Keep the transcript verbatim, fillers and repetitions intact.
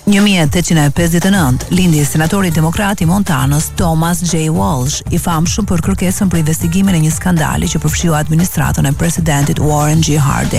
një mijë e tetëqind e pesëdhjetë e nëntë lindi senatori demokrat i Montanës Thomas J. Walsh, i famshëm për kërkesën për investigimin e një skandali që përfshiu administratën e presidentit Warren G. Harding.